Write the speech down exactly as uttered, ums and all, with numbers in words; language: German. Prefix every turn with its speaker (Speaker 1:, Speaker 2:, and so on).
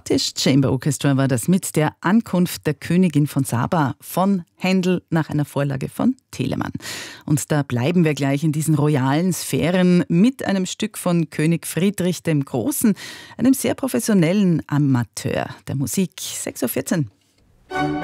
Speaker 1: Scottish Chamber Orchestra war das mit der Ankunft der Königin von Saba von Händel nach einer Vorlage von Telemann. Und da bleiben wir gleich in diesen royalen Sphären mit einem Stück von König Friedrich dem Großen, einem sehr professionellen Amateur der Musik. sechs Uhr vierzehn.